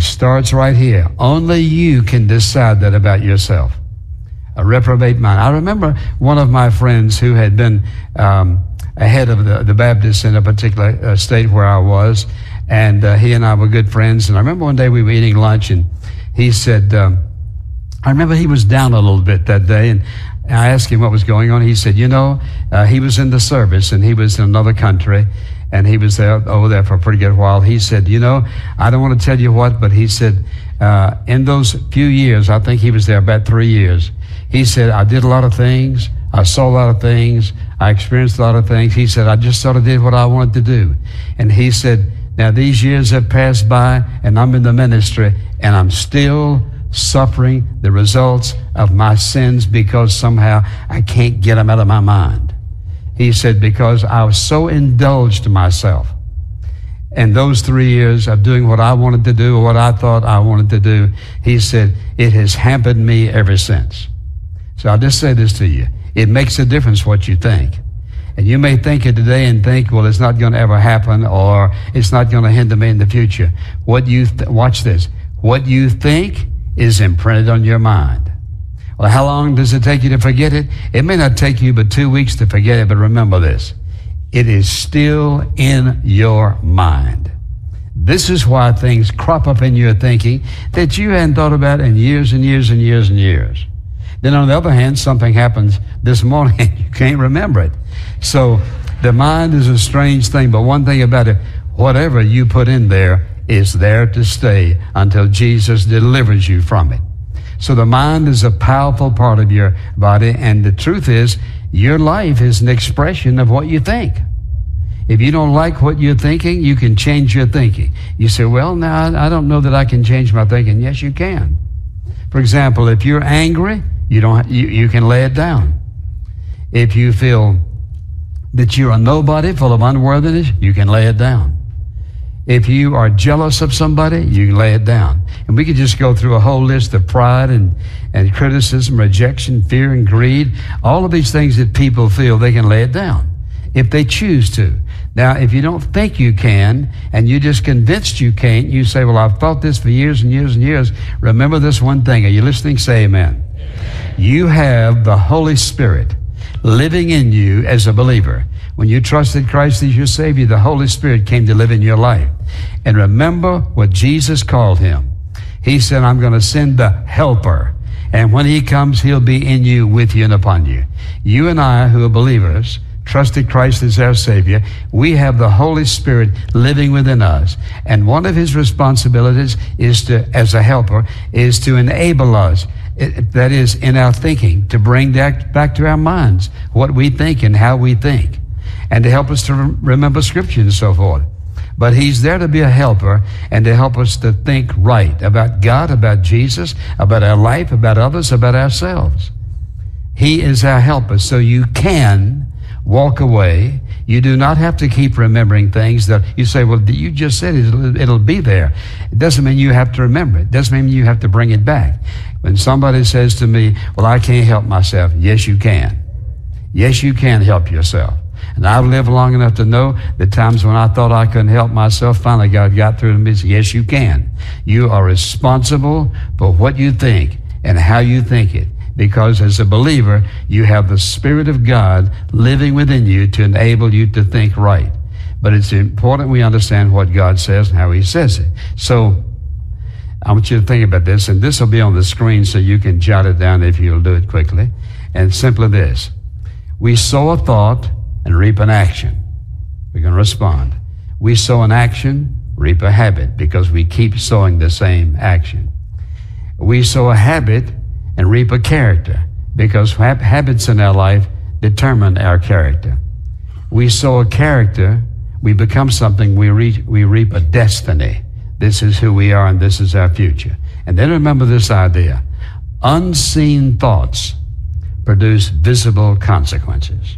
starts right here. Only you can decide that about yourself. A reprobate mind. I remember one of my friends who had been ahead of the Baptists in a particular state where I was, and he and I were good friends. And I remember one day we were eating lunch, and he said, I remember he was down a little bit that day, and I asked him what was going on. He said, he was in the service, and he was in another country, and he was over there for a pretty good while. He said, I don't want to tell you what, but he said, in those few years, I think he was there about 3 years, he said, I did a lot of things. I saw a lot of things. I experienced a lot of things. He said, I just sort of did what I wanted to do. And he said, now these years have passed by, and I'm in the ministry, and I'm still suffering the results of my sins because somehow I can't get them out of my mind. He said, because I was so indulged myself. And those 3 years of doing what I wanted to do or what I thought I wanted to do, he said, it has hampered me ever since. So I'll just say this to you. It makes a difference what you think. And you may think it today and think, well, it's not going to ever happen, or it's not going to hinder me in the future. Watch this. What you think is imprinted on your mind. Well, how long does it take you to forget it? It may not take you but 2 weeks to forget it, but remember this. It is still in your mind. This is why things crop up in your thinking that you hadn't thought about in years and years and years and years. Then on the other hand, something happens this morning and you can't remember it. So the mind is a strange thing, but one thing about it, whatever you put in there is there to stay until Jesus delivers you from it. So the mind is a powerful part of your body, and the truth is, your life is an expression of what you think. If you don't like what you're thinking, you can change your thinking. You say, well, now I don't know that I can change my thinking. Yes, you can. For example, if you're angry, you can lay it down. If you feel that you're a nobody full of unworthiness, you can lay it down. If you are jealous of somebody, you can lay it down. And we could just go through a whole list of pride and criticism, rejection, fear, and greed. All of these things that people feel, they can lay it down if they choose to. Now, if you don't think you can, and you're just convinced you can't, you say, well, I've thought this for years and years and years. Remember this one thing. Are you listening? Say amen. You have the Holy Spirit living in you as a believer. When you trusted Christ as your Savior, the Holy Spirit came to live in your life. And remember what Jesus called him. He said, I'm going to send the helper. And when he comes, he'll be in you, with you, and upon you. You and I, who are believers, trusted Christ as our Savior, we have the Holy Spirit living within us. And one of his responsibilities is to, as a helper, is to enable us, that is, in our thinking, to bring back to our minds what we think and how we think, and to help us to remember Scripture and so forth. But he's there to be a helper and to help us to think right about God, about Jesus, about our life, about others, about ourselves. He is our helper, so you can walk away. You do not have to keep remembering things that you say, well, you just said it'll be there. It doesn't mean you have to remember it. It doesn't mean you have to bring it back. When somebody says to me, well, I can't help myself. Yes, you can. Yes, you can help yourself. And I've lived long enough to know the times when I thought I couldn't help myself, finally God got through to me and said, yes, you can. You are responsible for what you think and how you think it. Because as a believer, you have the Spirit of God living within you to enable you to think right. But it's important we understand what God says and how he says it. So I want you to think about this, and this will be on the screen so you can jot it down if you'll do it quickly. And simply this: we sow a thought and reap an action. We're going to respond. We sow an action, reap a habit, because we keep sowing the same action. We sow a habit and reap a character, because habits in our life determine our character. We sow a character, we become something, we reap a destiny. This is who we are and this is our future. And then remember this idea: unseen thoughts produce visible consequences.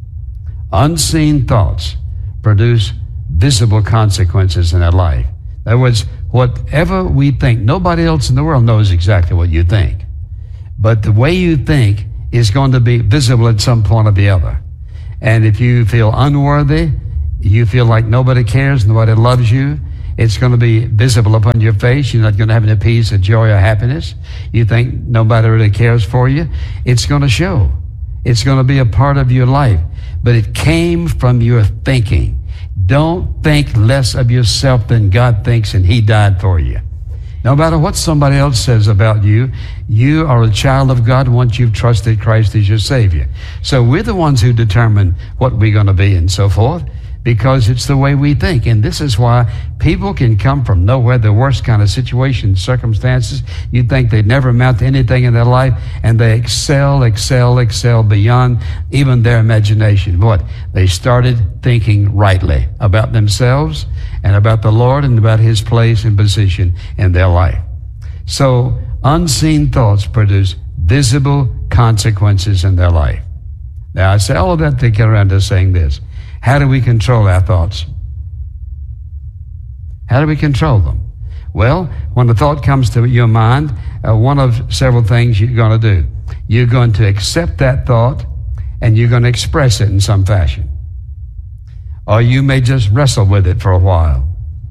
Unseen thoughts produce visible consequences in our life. In other words, whatever we think, nobody else in the world knows exactly what you think. But the way you think is going to be visible at some point or the other. And if you feel unworthy, you feel like nobody cares, nobody loves you, It's going to be visible upon your face. You're not going to have any peace or joy or happiness. You think nobody really cares for you. It's going to show. It's going to be a part of your life. But it came from your thinking. Don't think less of yourself than God thinks, and He died for you. No matter what somebody else says about you, you are a child of God once you've trusted Christ as your Savior. So we're the ones who determine what we're going to be and so forth, because it's the way we think. And this is why people can come from nowhere, the worst kind of situations, circumstances. You'd think they'd never amount to anything in their life, and they excel beyond even their imagination. What? They started thinking rightly about themselves and about the Lord and about His place and position in their life. So unseen thoughts produce visible consequences in their life. Now, I say all of that to get around to saying this. How do we control our thoughts? How do we control them? Well, when the thought comes to your mind, one of several things you're going to do. You're going to accept that thought, and you're going to express it in some fashion. Or you may just wrestle with it for a while.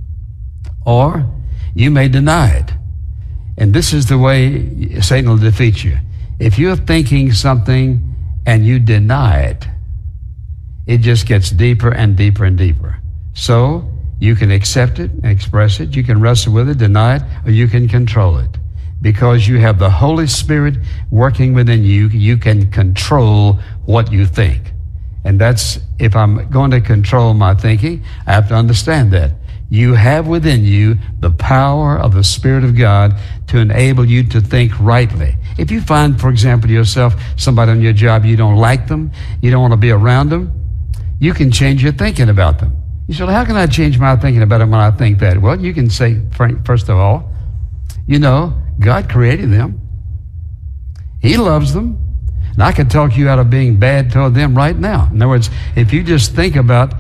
Or you may deny it. And this is the way Satan will defeat you. If you're thinking something and you deny it, it just gets deeper and deeper and deeper. So you can accept it and express it. You can wrestle with it, deny it, or you can control it. Because you have the Holy Spirit working within you, you can control what you think. And that's, if I'm going to control my thinking, I have to understand that. You have within you the power of the Spirit of God to enable you to think rightly. If you find, for example, yourself, somebody on your job, you don't like them, you don't want to be around them, you can change your thinking about them. You say, well, how can I change my thinking about them when I think that? Well, you can say, first of all, you know, God created them. He loves them. And I can talk you out of being bad toward them right now. In other words, if you just think about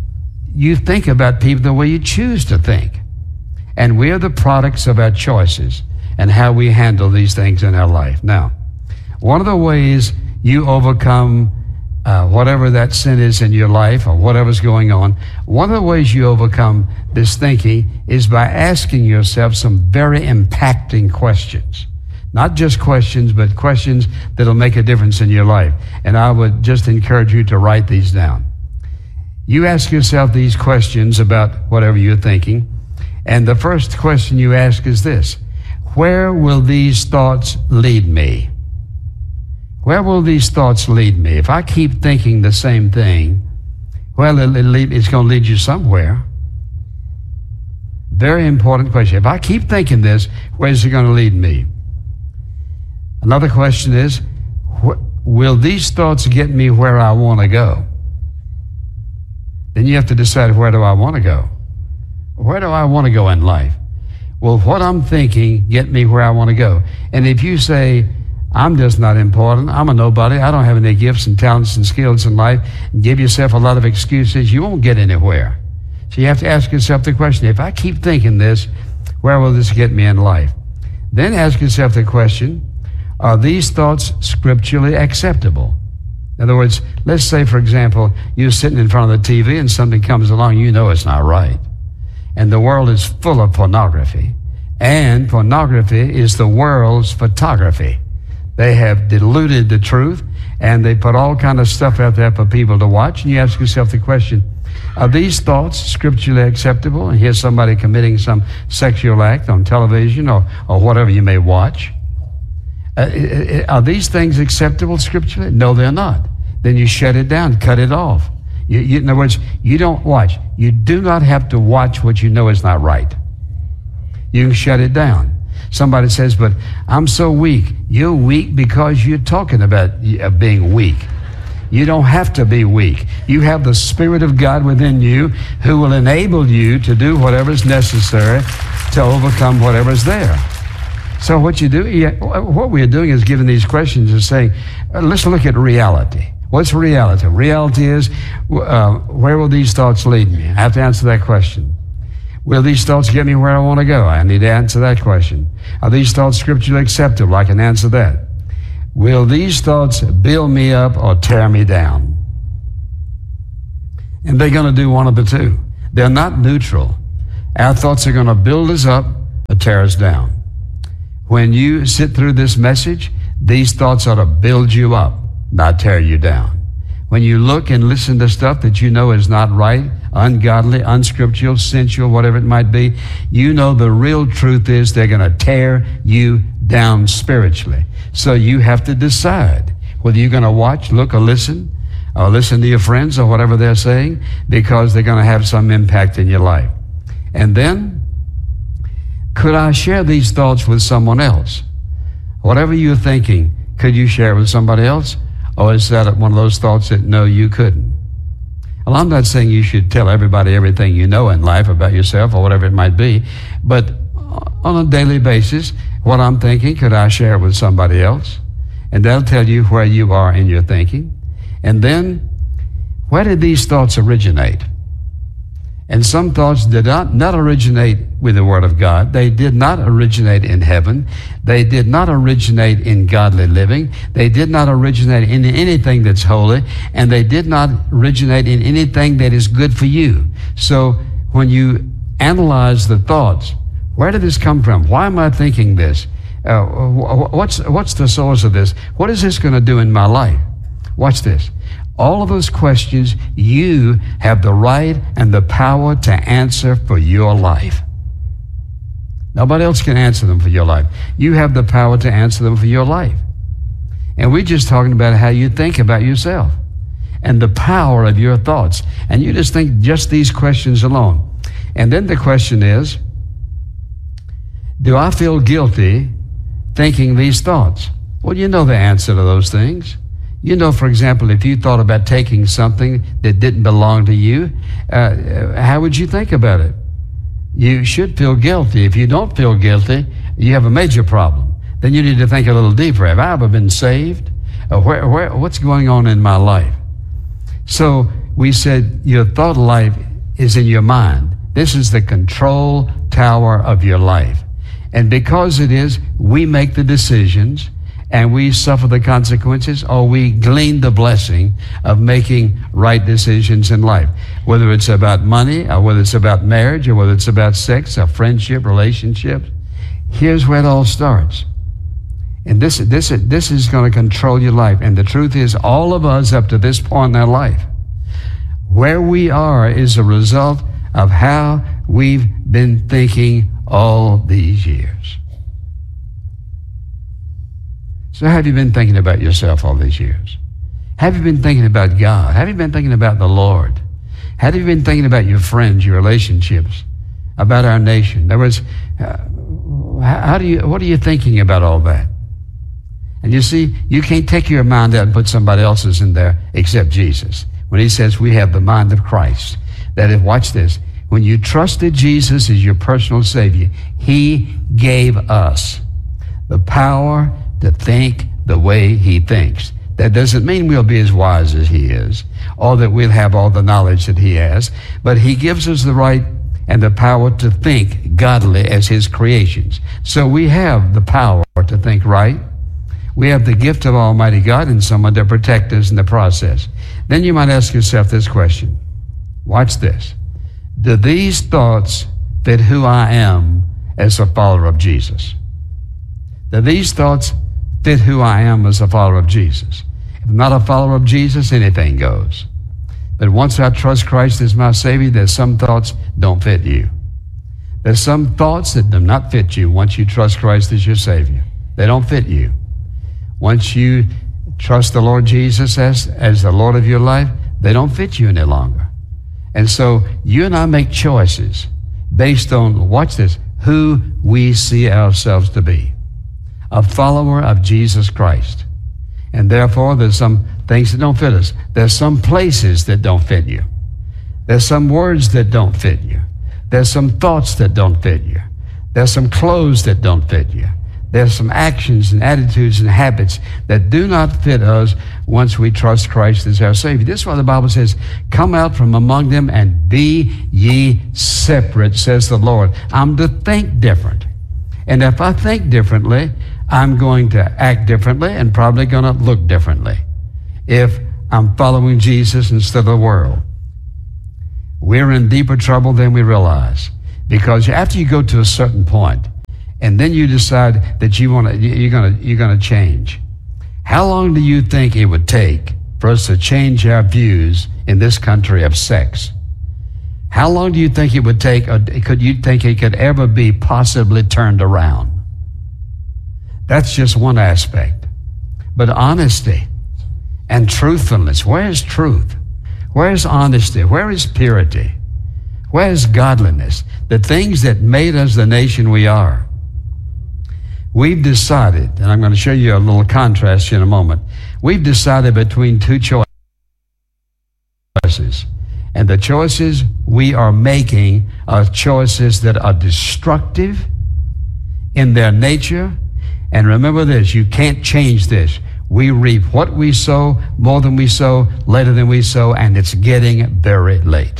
people the way you choose to think. And we are the products of our choices and how we handle these things in our life. Now, one of the ways you overcome whatever that sin is in your life or whatever's going on, one of the ways you overcome this thinking is by asking yourself some very impacting questions. Not just questions, but questions that'll make a difference in your life. And I would just encourage you to write these down. You ask yourself these questions about whatever you're thinking, and the first question you ask is this: where will these thoughts lead me? Where will these thoughts lead me? If I keep thinking the same thing, well, it's going to lead you somewhere. Very important question. If I keep thinking this, where's it going to lead me? Another question is, will these thoughts get me where I want to go? Then you have to decide, where do I want to go? Where do I want to go in life? Will what I'm thinking get me where I want to go? And if you say, I'm just not important, I'm a nobody, I don't have any gifts and talents and skills in life, and give yourself a lot of excuses, you won't get anywhere. So you have to ask yourself the question, if I keep thinking this, where will this get me in life? Then ask yourself the question, are these thoughts scripturally acceptable? In other words, let's say, for example, you're sitting in front of the TV and something comes along, you know it's not right. And the world is full of pornography. And pornography is the world's photography. They have diluted the truth, and they put all kind of stuff out there for people to watch. And you ask yourself the question, are these thoughts scripturally acceptable? And here's somebody committing some sexual act on television or whatever you may watch. Are these things acceptable scripturally? No, they're not. Then you shut it down, cut it off. In other words, you don't watch. You do not have to watch what you know is not right. You can shut it down. Somebody says, but I'm so weak. You're weak because you're talking about being weak. You don't have to be weak. You have the Spirit of God within you who will enable you to do whatever is necessary to overcome whatever's there. So what you do, what we're doing is giving these questions and saying, let's look at reality. What's reality? Reality is, where will these thoughts lead me? I have to answer that question. Will these thoughts get me where I want to go? I need to answer that question. Are these thoughts scripturally acceptable? I can answer that. Will these thoughts build me up or tear me down? And they're going to do one of the two. They're not neutral. Our thoughts are going to build us up or tear us down. When you sit through this message, these thoughts ought to build you up, not tear you down. When you look and listen to stuff that you know is not right, ungodly, unscriptural, sensual, whatever it might be, you know the real truth is they're going to tear you down spiritually. So you have to decide whether you're going to watch, look, or listen to your friends or whatever they're saying, because they're going to have some impact in your life. And then, could I share these thoughts with someone else? Whatever you're thinking, could you share it with somebody else? Or is that one of those thoughts that, no, you couldn't? Well, I'm not saying you should tell everybody everything you know in life about yourself or whatever it might be, but on a daily basis, what I'm thinking, could I share it with somebody else? And they'll tell you where you are in your thinking. And then, where did these thoughts originate? And some thoughts did not originate with the Word of God. They did not originate in heaven. They did not originate in godly living. They did not originate in anything that's holy. And they did not originate in anything that is good for you. So when you analyze the thoughts, where did this come from? Why am I thinking this? What's the source of this? What is this going to do in my life? Watch this. All of those questions, you have the right and the power to answer for your life. Nobody else can answer them for your life. You have the power to answer them for your life. And we're just talking about how you think about yourself and the power of your thoughts. And you just think just these questions alone. And then the question is, do I feel guilty thinking these thoughts? Well, you know the answer to those things. You know, for example, if you thought about taking something that didn't belong to you, how would you think about it? You should feel guilty. If you don't feel guilty, you have a major problem. Then you need to think a little deeper. Have I ever been saved? What's going on in my life? So we said your thought life is in your mind. This is the control tower of your life. And because it is, we make the decisions and we suffer the consequences, or we glean the blessing of making right decisions in life. Whether it's about money, or whether it's about marriage, or whether it's about sex, or friendship, relationships. Here's where it all starts. And this is going to control your life. And the truth is, all of us up to this point in our life, where we are is a result of how we've been thinking all these years. So have you been thinking about yourself all these years? Have you been thinking about God? Have you been thinking about the Lord? Have you been thinking about your friends, your relationships, about our nation? In other words, what are you thinking about all that? And you see, you can't take your mind out and put somebody else's in there except Jesus. When he says we have the mind of Christ, that if, watch this, when you trusted Jesus as your personal Savior, he gave us the power to think the way he thinks. That doesn't mean we'll be as wise as he is, or that we'll have all the knowledge that he has, but he gives us the right and the power to think godly as his creations. So we have the power to think right. We have the gift of Almighty God and someone to protect us in the process. Then you might ask yourself this question. Watch this. Do these thoughts fit who I am as a follower of Jesus? Do these thoughts fit who I am as a follower of Jesus? If I'm not a follower of Jesus, anything goes. But once I trust Christ as my Savior, there's some thoughts don't fit you. There's some thoughts that do not fit you once you trust Christ as your Savior. They don't fit you. Once you trust the Lord Jesus as the Lord of your life, they don't fit you any longer. And so you and I make choices based on, watch this, who we see ourselves to be. A follower of Jesus Christ. And therefore, there's some things that don't fit us. There's some places that don't fit you. There's some words that don't fit you. There's some thoughts that don't fit you. There's some clothes that don't fit you. There's some actions and attitudes and habits that do not fit us once we trust Christ as our Savior. This is why the Bible says, come out from among them and be ye separate, says the Lord. I'm to think different. And if I think differently, I'm going to act differently and probably going to look differently if I'm following Jesus instead of the world. We're in deeper trouble than we realize Because after you go to a certain point, and then you decide that you're gonna change, how long do you think it would take for us to change our views in this country of sex? How long do you think it would take, or could you think it could ever be possibly turned around? That's just one aspect. But honesty and truthfulness, where is truth? Where is honesty? Where is purity? Where is godliness? The things that made us the nation we are. We've decided, and I'm going to show you a little contrast in a moment, we've decided between two choices. And the choices we are making are choices that are destructive in their nature. And remember this, you can't change this. We reap what we sow, more than we sow, later than we sow, and it's getting very late.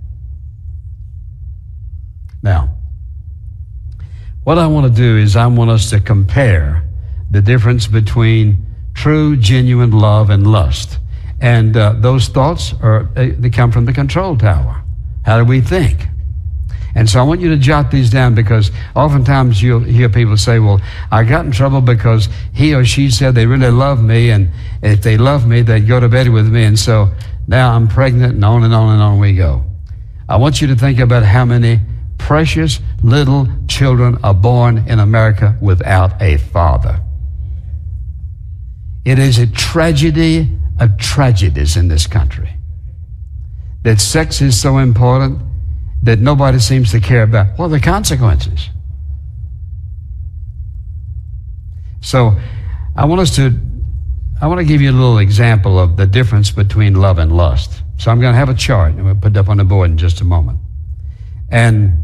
Now, what I want to do is I want us to compare the difference between true, genuine love and lust. And those thoughts they come from the control tower. How do we think? And so I want you to jot these down, because oftentimes you'll hear people say, well, I got in trouble because he or she said they really love me, and if they love me, they'd go to bed with me, and so now I'm pregnant, and on and on and on we go. I want you to think about how many precious little children are born in America without a father. It is a tragedy of tragedies in this country that sex is so important that nobody seems to care about. What are the consequences? So I want to give you a little example of the difference between love and lust. So I'm going to have a chart, and we'll put it up on the board in just a moment. And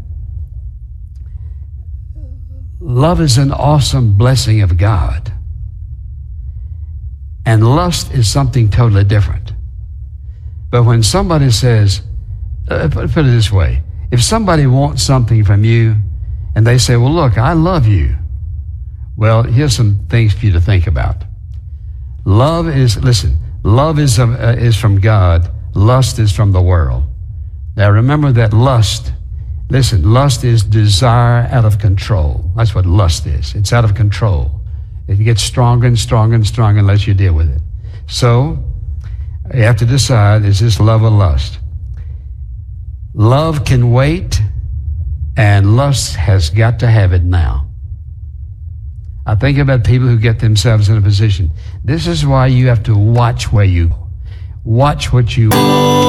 love is an awesome blessing of God. And lust is something totally different. But when somebody says, put it this way, if somebody wants something from you and they say, well, look, I love you. Well, here's some things for you to think about. Love is from God. Lust is from the world. Now remember that lust is desire out of control. That's what lust is. It's out of control. It gets stronger and stronger and stronger unless you deal with it. So you have to decide, is this love or lust? Love can wait, and lust has got to have it now. I think about people who get themselves in a position. This is why you have to watch where you go. Watch what you